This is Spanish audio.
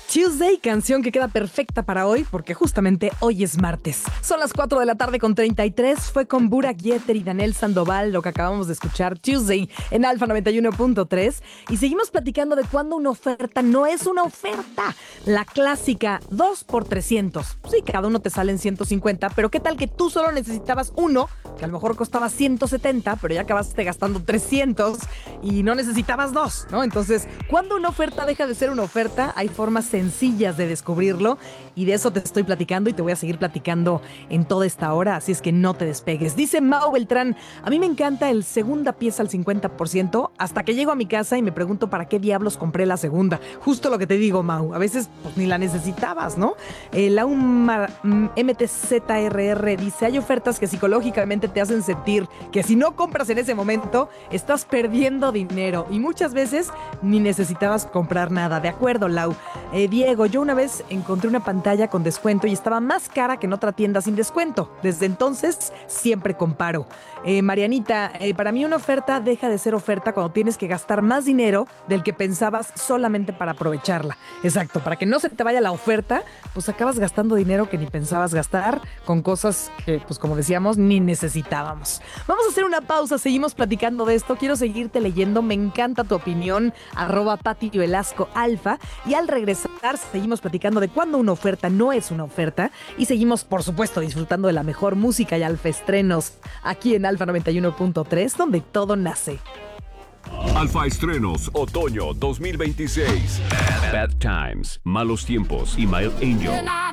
Tuesday, canción que queda perfecta para hoy porque justamente hoy es martes. Son las 4 de la tarde con 33. Fue con Burak Yeter y Daniel Sandoval lo que acabamos de escuchar, Tuesday, en Alfa 91.3. Y seguimos platicando de cuando una oferta no es una oferta. La clásica 2 por 300. Sí, cada uno te sale en 150, pero ¿qué tal que tú solo necesitabas uno, que a lo mejor costaba 170, pero ya acabaste gastando 300 y no necesitabas dos, ¿no? Entonces, cuando una oferta deja de ser una oferta, hay formas sencillas de descubrirlo y de eso te estoy platicando y te voy a seguir platicando en toda esta hora, así es que no te despegues. Dice Mau Beltrán, a mí me encanta el segunda pieza al 50% hasta que llego a mi casa y me pregunto para qué diablos compré la segunda. Justo lo que te digo, Mau, a veces pues ni la necesitabas, ¿no? La MTZRR dice, hay ofertas que psicológicamente te hacen sentir que si no compras en ese momento, estás perdiendo dinero y muchas veces ni necesitabas comprar nada. De acuerdo, Lau. Diego, yo una vez encontré una pantalla con descuento y estaba más cara que en otra tienda sin descuento. Desde entonces siempre comparo. Marianita, para mí una oferta deja de ser oferta cuando tienes que gastar más dinero del que pensabas solamente para aprovecharla. Exacto, para que no se te vaya la oferta, pues acabas gastando dinero que ni pensabas gastar con cosas que, pues como decíamos, ni necesitábamos. Vamos a hacer una pausa, seguimos platicando de esto. Quiero seguirte leyendo, me encanta tu opinión, @Pati Velasco Alfa. Y al regresar, seguimos platicando de cuándo una oferta no es una oferta. Y seguimos, por supuesto, disfrutando de la mejor música y alfa estrenos aquí en Alfa 91.3, donde todo nace. Alfa Estrenos, otoño 2026. Bad Times, Malos Tiempos y Mild Angel.